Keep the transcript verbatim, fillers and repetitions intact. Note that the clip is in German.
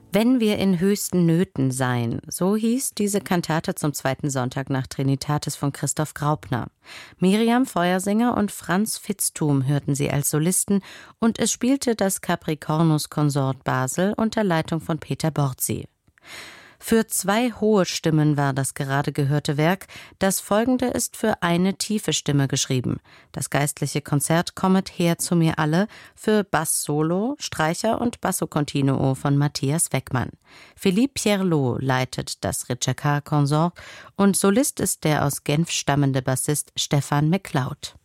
Wenn wir in höchsten Nöten seien, so hieß diese Kantate zum zweiten Sonntag nach Trinitatis von Christoph Graupner. Miriam Feuersinger und Franz Vitzthum hörten sie als Solisten und es spielte das Capricornus Consort Basel unter Leitung von Peter Borzi. Für zwei hohe Stimmen war das gerade gehörte Werk, das folgende ist für eine tiefe Stimme geschrieben. Das geistliche Konzert Kommet her zu mir alle für Bass-Solo, Streicher und Basso Continuo von Matthias Weckmann. Philippe Pierlot leitet das Ritschekar Consort und Solist ist der aus Genf stammende Bassist Stefan McLeod.